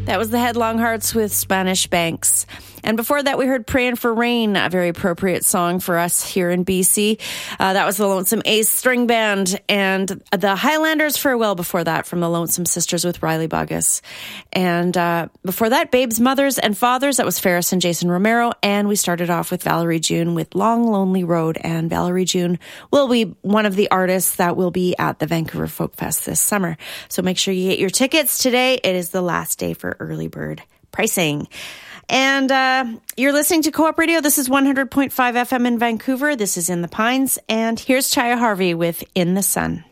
That was the Headlong Hearts with Spanish Banks. And before that, we heard Praying for Rain, a very appropriate song for us here in BC. That was the Lonesome Ace String Band, and the Highlanders Farewell before that from the Lonesome Sisters with Riley Buggus. And before that, Babe's Mothers and Fathers, that was Ferris and Jason Romero. And we started off with Valerie June with Long Lonely Road. And Valerie June will be one of the artists that will be at the Vancouver Folk Fest this summer. So make sure you get your tickets today. It is the last day for early bird pricing. And you're listening to Co-op Radio. This is 100.5 FM in Vancouver. This is In the Pines. And here's Chaya Harvey with In the Sun.